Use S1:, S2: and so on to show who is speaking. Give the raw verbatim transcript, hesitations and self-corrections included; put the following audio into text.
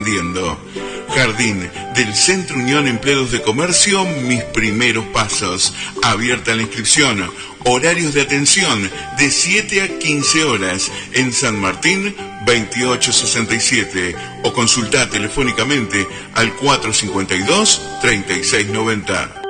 S1: Jardín del Centro Unión Empleados de Comercio, Mis Primeros Pasos. Abierta la inscripción. Horarios de atención de siete a quince horas en San Martín veintiocho sesenta y siete o consulta telefónicamente al cuatro cinco dos, treinta y seis noventa.